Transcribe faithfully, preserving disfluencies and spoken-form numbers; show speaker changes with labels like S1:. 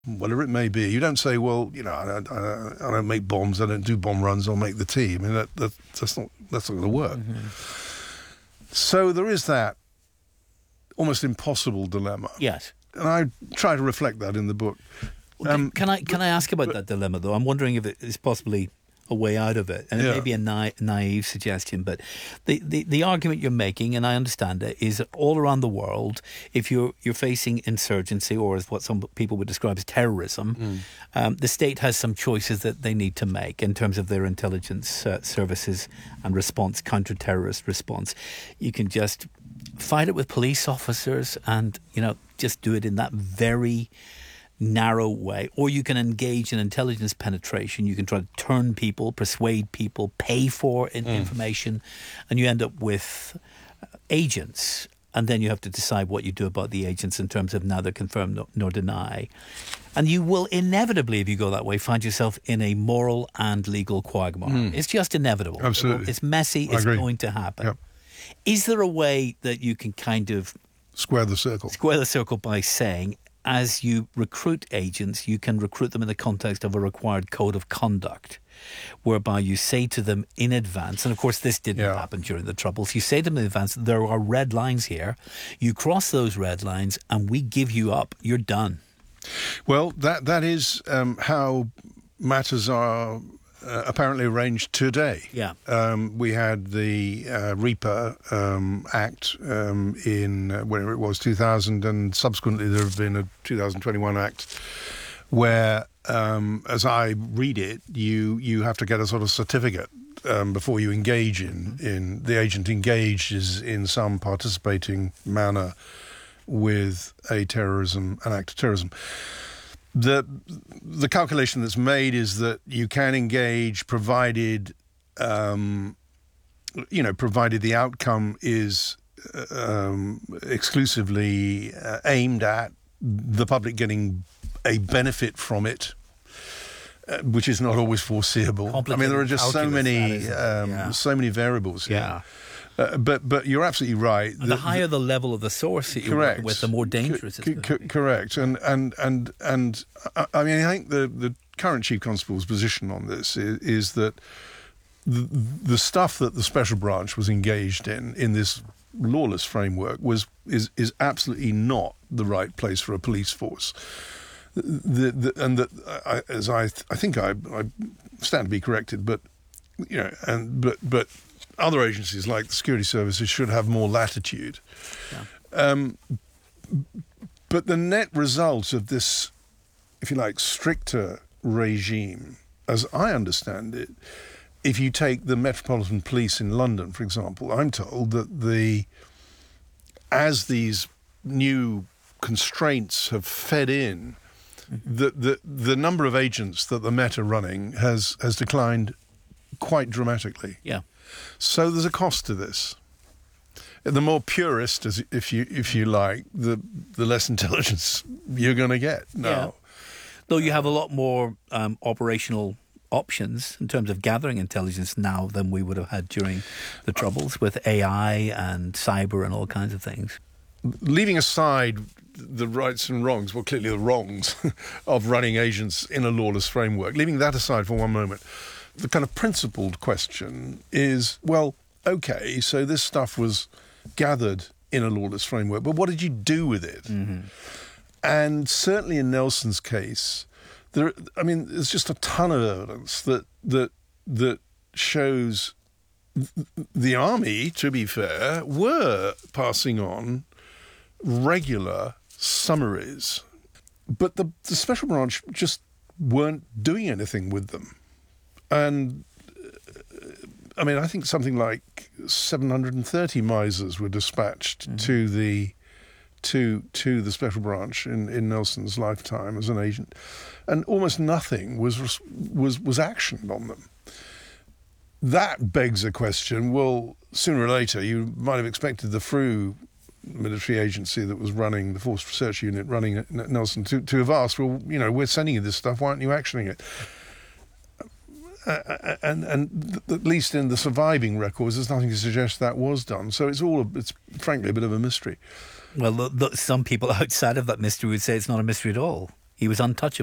S1: whatever it may be. You don't say, well, you know, I, I, I don't make bombs, I don't do bomb runs, I'll make the tea. I mean, that, that, that's not that's not going to work. Mm-hmm. So there is that almost impossible dilemma.
S2: Yes.
S1: And I try to reflect that in the book.
S2: Um, can I can I ask about but, that dilemma, though? I'm wondering if it is possibly a way out of it. And it
S1: yeah.
S2: may be a na- naive suggestion, but the, the, the argument you're making, and I understand it, is that all around the world, if you're you're facing insurgency, or as what some people would describe as terrorism, mm. um, the state has some choices that they need to make in terms of their intelligence uh, services and response, counter-terrorist response. You can just fight it with police officers and, you know, just do it in that very narrow way, or you can engage in intelligence penetration. You can try to turn people, persuade people, pay for in- mm. information, and you end up with agents, and then you have to decide what you do about the agents in terms of neither confirm nor, nor deny. And you will inevitably, if you go that way, find yourself in a moral and legal quagmire. Mm. It's just inevitable.
S1: Absolutely.
S2: It's messy. It's going to happen.
S1: Yep.
S2: Is there a way that you can kind of
S1: square the circle?
S2: Square the circle by saying, as you recruit agents, you can recruit them in the context of a required code of conduct, whereby you say to them in advance, and of course this didn't yeah. happen during the Troubles, you say to them in advance, there are red lines here, you cross those red lines and we give you up, you're done.
S1: Well, that that is um, how matters are uh, apparently arranged today.
S2: Yeah.
S1: Um, we had the uh, REPA um, Act um, in uh, whatever it was, two thousand, and subsequently there have been a two thousand twenty-one Act where, um, as I read it, you you have to get a sort of certificate um, before you engage in, in the agent engages in some participating manner with a terrorism, an act of terrorism. The the calculation that's made is that you can engage provided, um, you know, provided the outcome is um, exclusively uh, aimed at the public getting a benefit from it, uh, which is not always foreseeable. I mean, there are just so many, um, yeah. so many variables here.
S2: Yeah.
S1: Uh, but but you're absolutely right.
S2: The, the higher the level of the source that you're working with, the more dangerous
S1: c-
S2: it's
S1: c-
S2: c-
S1: Correct. And and and and I, I mean, I think the, the current Chief Constable's position on this is, is that the, the stuff that the Special Branch was engaged in in this lawless framework was is is absolutely not the right place for a police force. The, the, and that, I, as I I think I, I stand to be corrected, but you know, and but but. Other agencies like the security services should have more latitude. Yeah. Um, but the net result of this, if you like, stricter regime, as I understand it, if you take the Metropolitan Police in London, for example, I'm told that the as these new constraints have fed in, mm-hmm. the, the the number of agents that the Met are running has has declined quite dramatically.
S2: Yeah.
S1: So there's a cost to this. The more purist, as if you if you like, the the less intelligence you're going to get now.
S2: Yeah. Though you have a lot more um, operational options in terms of gathering intelligence now than we would have had during the Troubles with A I and cyber and all kinds of things.
S1: Leaving aside the rights and wrongs, well, clearly the wrongs of running agents in a lawless framework, leaving that aside for one moment, the kind of principled question is, well, okay, so this stuff was gathered in a lawless framework, but what did you do with it? Mm-hmm. And certainly in Nelson's case, there, I mean, there's just a ton of evidence that that that shows the army, to be fair, were passing on regular summaries, but the, the Special Branch just weren't doing anything with them. And, uh, I mean, I think something like seven hundred thirty misers were dispatched mm-hmm. to the to to the Special Branch in, in Nelson's lifetime as an agent, and almost nothing was was was actioned on them. That begs a question. Well, sooner or later, you might have expected the F R U military agency that was running the Force Research Unit, running at Nelson, to, to have asked, well, you know, we're sending you this stuff. Why aren't you actioning it? Uh, and and th- at least in the surviving records, there's nothing to suggest that was done. So it's all, a, it's frankly a bit of a mystery.
S2: Well, the, the, some people outside of that mystery would say it's not a mystery at all. He was untouchable.